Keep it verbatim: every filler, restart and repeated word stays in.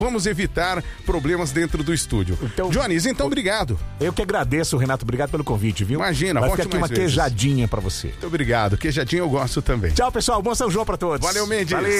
Vamos evitar problemas dentro do estúdio. Então, Jones, então obrigado. Eu que agradeço, Renato. Obrigado pelo convite, viu? Imagina, vai volte ficar aqui mais uma vezes. queijadinha pra você. Muito obrigado. Queijadinha eu gosto também. Tchau, pessoal. Bom São João pra todos. Valeu, Mendes. Valeu.